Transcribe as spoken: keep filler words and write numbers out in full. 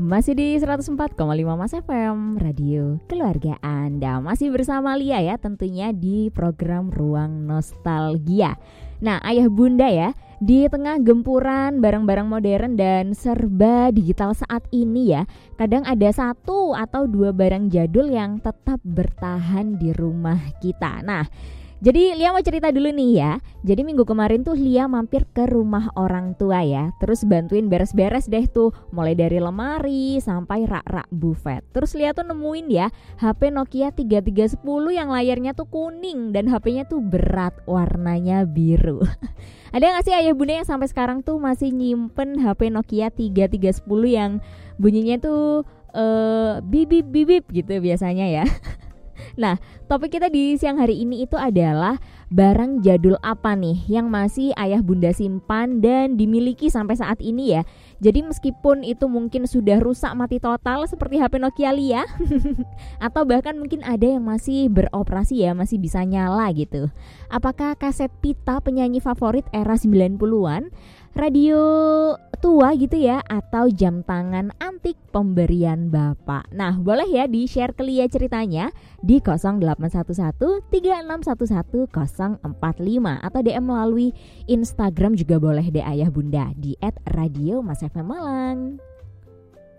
Masih di seratus empat koma lima Mas F M, Radio Keluarga Anda. Masih bersama Lia ya, tentunya di program Ruang Nostalgia. Nah, ayah bunda ya, di tengah gempuran barang-barang modern dan serba digital saat ini ya, kadang ada satu atau dua barang jadul yang tetap bertahan di rumah kita. Nah, jadi Lia mau cerita dulu nih ya. Jadi minggu kemarin tuh Lia mampir ke rumah orang tua ya. Terus bantuin beres-beres deh tuh, mulai dari lemari sampai rak-rak buffet. Terus Lia tuh nemuin ya H P Nokia tiga tiga satu nol yang layarnya tuh kuning dan H P-nya tuh berat, warnanya biru. Ada gak sih ayah bunda yang sampai sekarang tuh masih nyimpen H P Nokia tiga tiga satu nol yang bunyinya tuh uh, bibip bibip gitu biasanya ya. Nah, topik kita di siang hari ini itu adalah barang jadul apa nih yang masih ayah bunda simpan dan dimiliki sampai saat ini ya. Jadi meskipun itu mungkin sudah rusak mati total seperti H P Nokia Lia atau bahkan mungkin ada yang masih beroperasi ya, masih bisa nyala gitu. Apakah kaset pita penyanyi favorit era sembilan puluhan, radio tua gitu ya, atau jam tangan antik pemberian bapak. Nah, boleh ya di-share ke Lia ceritanya di nol delapan satu satu tiga enam satu satu nol empat lima atau D M melalui Instagram juga boleh deh ayah bunda di et radio mas f m malang.